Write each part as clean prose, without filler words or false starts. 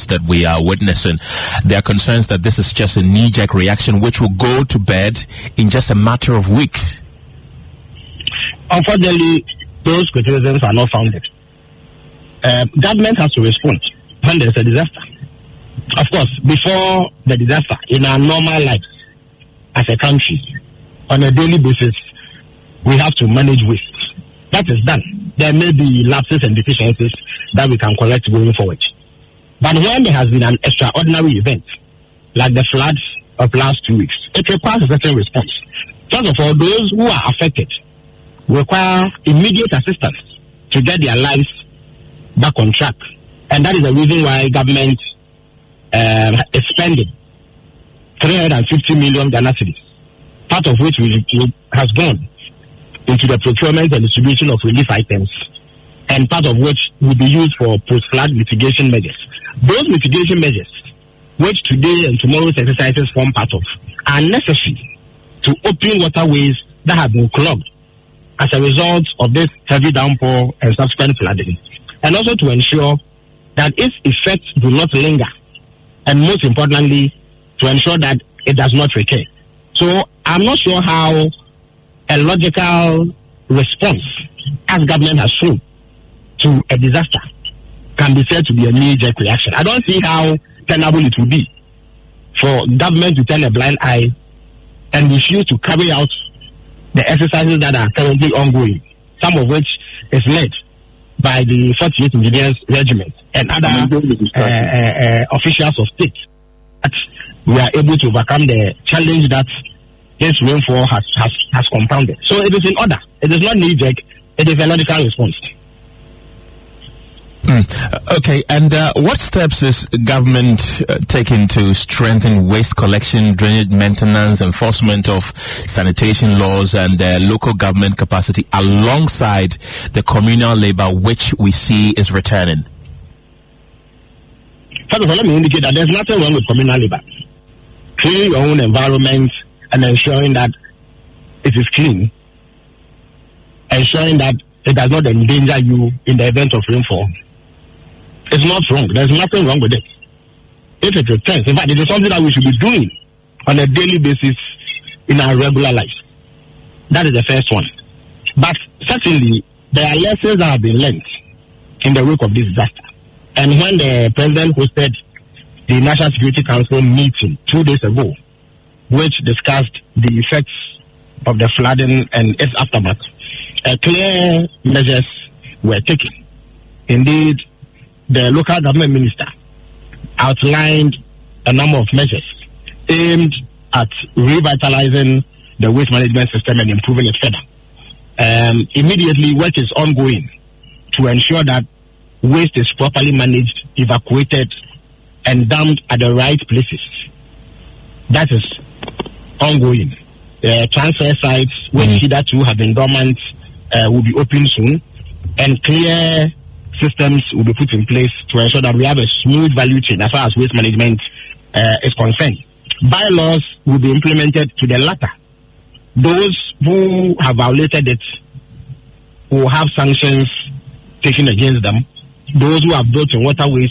riots that we are witnessing. There are concerns that this is just a knee-jerk reaction which will go to bed in just a matter of weeks. Unfortunately, those criticisms are not founded. Government has to respond when there's a disaster. Of course, before the disaster, in our normal life as a country, on a daily basis, we have to manage waste. That is done. There may be lapses and deficiencies that we can correct going forward. But when there has been an extraordinary event, like the floods of last 2 weeks, it requires a certain response. First of all, those who are affected require immediate assistance to get their lives back on track. And that is the reason why government is spending 350 million Ghana cedis, part of which has gone into the procurement and distribution of relief items, and part of which will be used for post-flood mitigation measures. Those mitigation measures, which today and tomorrow's exercises form part of, are necessary to open waterways that have been clogged as a result of this heavy downpour and subsequent flooding, and also to ensure that its effects do not linger, and most importantly, to ensure that it does not recur. So I'm not sure how a logical response, as government has shown, to a disaster can be said to be a knee-jerk reaction. I don't see how tenable it will be for government to turn a blind eye and refuse to carry out the exercises that are currently ongoing, some of which is led by the 48th Engineers Regiment and other officials of state. That we are able to overcome the challenge that this rainfall has compounded. So it is in order. It is not knee-jerk. It is a logical response. Okay, and what steps is government taking to strengthen waste collection, drainage maintenance, enforcement of sanitation laws, and local government capacity alongside the communal labor which we see is returning? First of all, let me indicate that there's nothing wrong with communal labor. Cleaning your own environment and ensuring that it is clean, ensuring that it does not endanger you in the event of rainfall. It's not wrong. There's nothing wrong with it. If it returns, in fact, it is something that we should be doing on a daily basis in our regular life. That is the first one. But certainly, there are lessons that have been learned in the wake of this disaster. And when the president hosted the National Security Council meeting 2 days ago, which discussed the effects of the flooding and its aftermath, clear measures were taken. Indeed, the local government minister outlined a number of measures aimed at revitalizing the waste management system and improving it further. Immediately, work is ongoing to ensure that waste is properly managed, evacuated, and dumped at the right places. That is ongoing. Transfer sites, which hitherto have been dormant, will be opened soon, and clear systems will be put in place to ensure that we have a smooth value chain as far as waste management is concerned. Bylaws will be implemented to the latter. Those who have violated it will have sanctions taken against them. Those who have built in waterways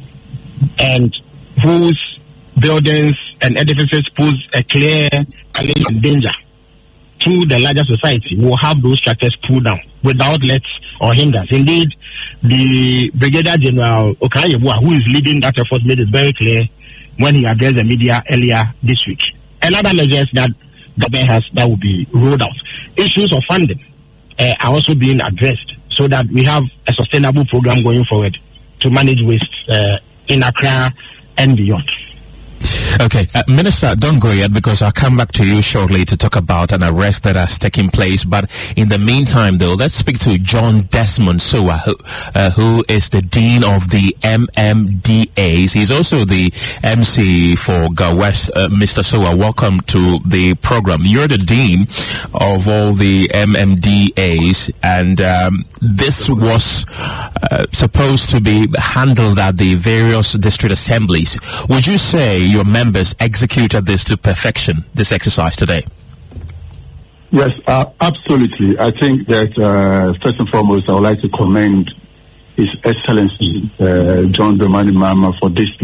and whose buildings and edifices pose a clear challenge and danger to the larger society will have those structures pulled down without lets or hindrance. Indeed, the Brigadier General Okayebua, who is leading that effort, made it very clear when he addressed the media earlier this week. And other measures that government has that will be rolled out. Issues of funding are also being addressed so that we have a sustainable program going forward to manage waste in Accra and beyond. Okay, Minister, don't go yet because I'll come back to you shortly to talk about an arrest that has taken place. But in the meantime, though, let's speak to John Desmond Sowa, who is the Dean of the MMDAs. He's also the MC for GAWEST. Mr. Sowa, welcome to the program. You're the Dean of all the MMDAs, and this was supposed to be handled at the various district assemblies. Would you say your members executed this to perfection, this exercise today? Yes, absolutely. I think that first and foremost, I would like to commend His Excellency John Dramani Mahama for this